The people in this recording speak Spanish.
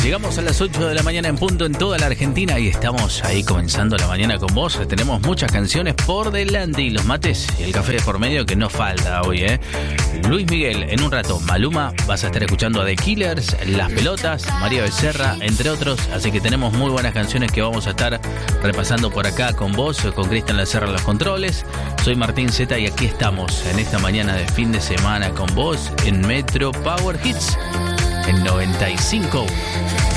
Llegamos a las 8 de la mañana en punto en toda la Argentina y estamos ahí comenzando la mañana con vos. Tenemos muchas canciones por delante y los mates y el café de por medio que no falta hoy, ¿eh? Luis Miguel, en un rato, Maluma, vas a estar escuchando a The Killers, Las Pelotas, María Becerra, entre otros. Así que tenemos muy buenas canciones que vamos a estar repasando por acá con vos, con Cristian Lacerra en los controles. Soy Martín Zeta y aquí estamos en esta mañana de fin de semana con vos en Metro Power Hits en 95.